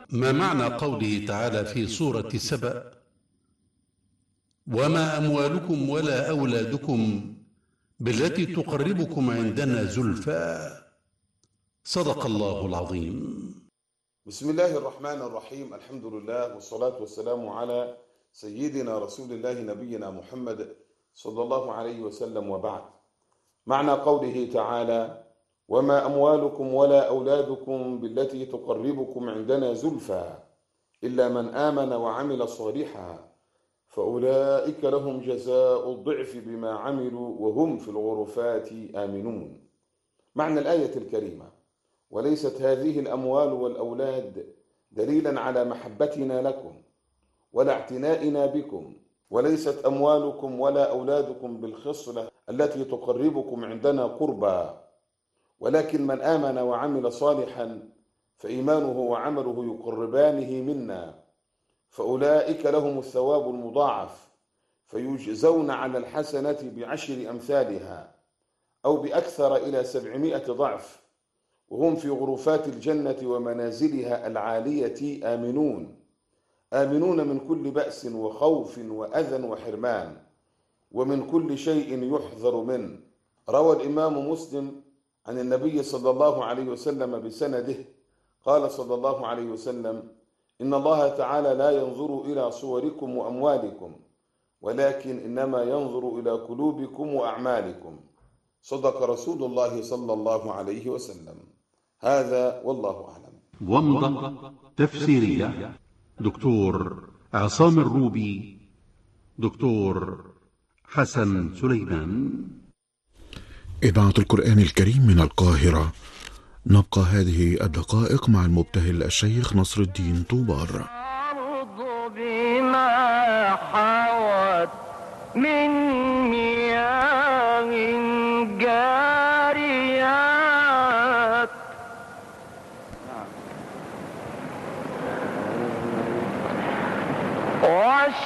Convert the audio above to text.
ما معنى قوله تعالى في سورة سبأ: وما أموالكم ولا أولادكم بالتي تقربكم عندنا زلفى؟ صدق الله العظيم. بسم الله الرحمن الرحيم. الحمد لله والصلاة والسلام على سيدنا رسول الله نبينا محمد صلى الله عليه وسلم، وبعد. معنى قوله تعالى: وما أموالكم ولا أولادكم بالتي تقربكم عندنا زلفى إلا من آمن وعمل صالحا فأولئك لهم جزاء الضعف بما عملوا وهم في الغرفات آمنون. معنى الآية الكريمة: وليست هذه الأموال والأولاد دليلا على محبتنا لكم ولا اعتنائنا بكم، وليست أموالكم ولا أولادكم بالخصلة التي تقربكم عندنا قربا، ولكن من آمن وعمل صالحا فإيمانه وعمله يقربانه منا، فأولئك لهم الثواب المضاعف، فيجزون على الحسنة بعشر أمثالها أو بأكثر إلى 700 ضعف، وهم في غرفات الجنة ومنازلها العالية آمنون من كل بأس وخوف وأذى وحرمان، ومن كل شيء يحذر منه. روى الإمام مسلم عن النبي صلى الله عليه وسلم بسنده قال صلى الله عليه وسلم: إن الله تعالى لا ينظر إلى صوركم وأموالكم، ولكن إنما ينظر إلى قلوبكم وأعمالكم. صدق رسول الله صلى الله عليه وسلم. هذا والله أعلم. ومضة تفسيرية دكتور عصام الروبي، دكتور حسن سليمان. إذاعة القرآن الكريم من القاهرة. نبقى هذه الدقائق مع المبتهل الشيخ نصر الدين طوبار. بما حوت من